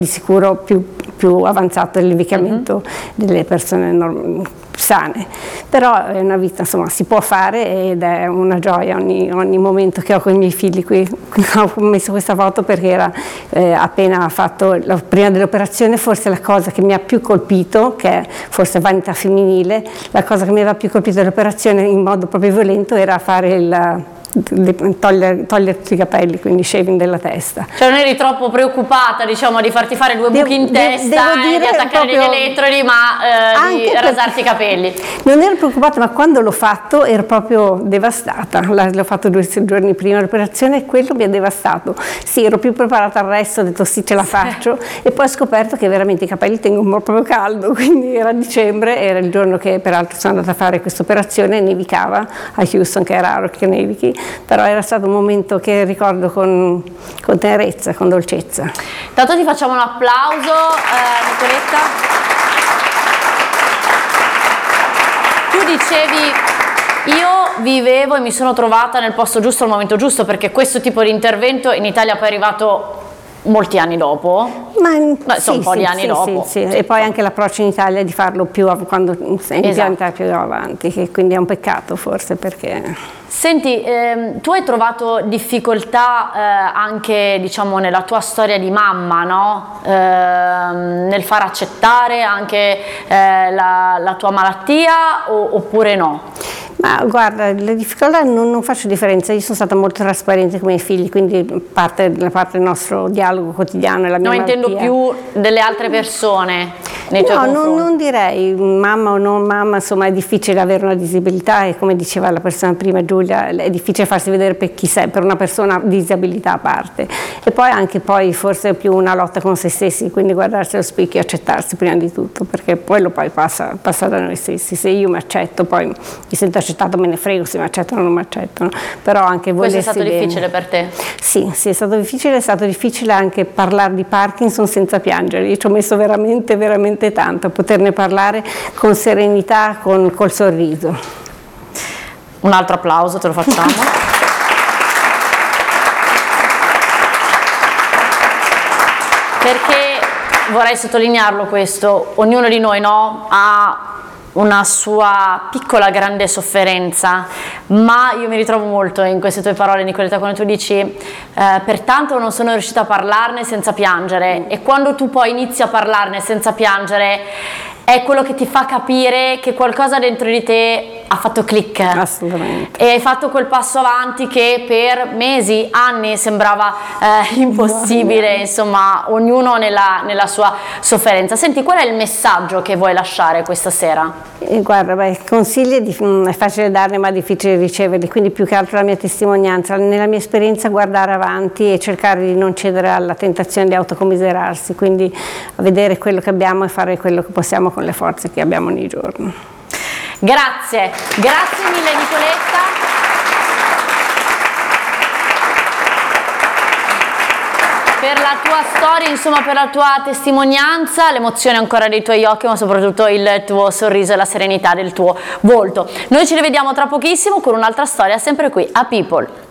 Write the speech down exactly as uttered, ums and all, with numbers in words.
di sicuro più, più avanzato dell'invecchiamento uh-huh. delle persone norm- sane, però è una vita, insomma, si può fare ed è una gioia ogni, ogni momento che ho con i miei figli. Qui ho messo questa foto perché era eh, appena fatto, la, prima dell'operazione, forse la cosa che mi ha più colpito, che è forse vanità femminile, la cosa che mi aveva più colpito dell'operazione in modo proprio violento era fare il Togliere, togliere tutti i capelli, quindi shaving della testa. Cioè non eri troppo preoccupata, diciamo, di farti fare due buchi in testa e di attaccare gli elettrodi, ma eh, di rasarti i capelli? Non ero preoccupata, ma quando l'ho fatto ero proprio devastata. L'ho fatto due giorni prima dell'operazione e quello mi ha devastato. Sì, ero più preparata al resto, ho detto sì, ce la faccio, e poi ho scoperto che veramente i capelli tengono proprio caldo, quindi era dicembre, era il giorno che peraltro sono andata a fare questa operazione, nevicava a Houston, che è raro che nevichi, però era stato un momento che ricordo con, con tenerezza, con dolcezza. Intanto ti facciamo un applauso, eh, Nicoletta. Tu dicevi: io vivevo e mi sono trovata nel posto giusto al momento giusto, perché questo tipo di intervento in Italia poi è arrivato molti anni dopo. Ma no, sono sì, un po' sì, di anni sì, dopo. Sì, sì. E poi anche l'approccio in Italia di farlo più quando sei esatto. più avanti, che quindi è un peccato forse, perché... Senti, ehm, tu hai trovato difficoltà eh, anche, diciamo, nella tua storia di mamma, no? Ehm, nel far accettare anche eh, la, la tua malattia o, oppure no? Ma guarda, le difficoltà non, non faccio differenza, io sono stata molto trasparente con i miei figli, quindi parte, parte del nostro dialogo quotidiano è la mia no, malattia. intendo più delle altre persone nei tuoi no, confronti. Non, non direi, mamma o non mamma, insomma è difficile avere una disabilità e come diceva la persona prima, Giulia, è difficile farsi vedere per chi sei, per una persona di disabilità a parte. E poi anche poi forse più una lotta con se stessi, quindi guardarsi allo specchio e accettarsi prima di tutto, perché quello poi passa, passa da noi stessi. Se io mi accetto, poi mi sento accettato, me ne frego se mi accettano o non mi accettano, però anche questo è stato bene. difficile per te? Sì, sì, è stato difficile, è stato difficile anche parlare di Parkinson senza piangere. Io ci ho messo veramente, veramente tanto a poterne parlare con serenità, con, col sorriso. Un altro applauso te lo facciamo. Perché vorrei sottolinearlo questo, ognuno di noi, no, ha una sua piccola grande sofferenza, ma io mi ritrovo molto in queste tue parole, Nicoletta, quando tu dici eh, pertanto non sono riuscita a parlarne senza piangere, e quando tu poi inizi a parlarne senza piangere è quello che ti fa capire che qualcosa dentro di te ha fatto click. Assolutamente. E hai fatto quel passo avanti che per mesi, anni sembrava eh, impossibile, insomma, ognuno nella, nella sua sofferenza. Senti, qual è il messaggio che vuoi lasciare questa sera? Eh, guarda, beh, consigli è, di, è facile darne ma è difficile riceverli, quindi più che altro la mia testimonianza, nella mia esperienza guardare avanti e cercare di non cedere alla tentazione di autocommiserarsi, quindi vedere quello che abbiamo e fare quello che possiamo con le forze che abbiamo ogni giorno. Grazie, grazie mille Nicoletta. Per la tua storia, insomma, per la tua testimonianza, l'emozione ancora dei tuoi occhi, ma soprattutto il tuo sorriso e la serenità del tuo volto. Noi ci rivediamo tra pochissimo con un'altra storia, sempre qui a People.